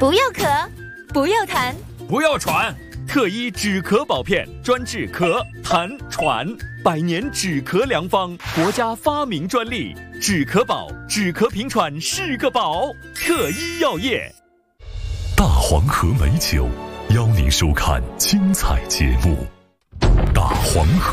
不要咳，不要痰， 不要喘。特医止咳宝片，专治咳、痰、喘，100年止咳良方，国家发明专利。止咳宝，止咳平喘是个宝。特医药业。 大黄河美酒邀您收看精彩节目。大黄河